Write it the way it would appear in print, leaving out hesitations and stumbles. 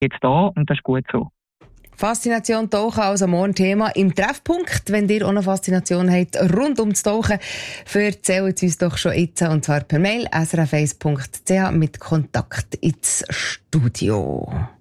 jetzt da und das ist gut so. Faszination Tauchen, also morgen Thema im Treffpunkt. Wenn ihr auch noch Faszination habt rund ums Tauchen, erzählt es uns doch schon jetzt, und zwar per Mail srf1.ch mit Kontakt ins Studio.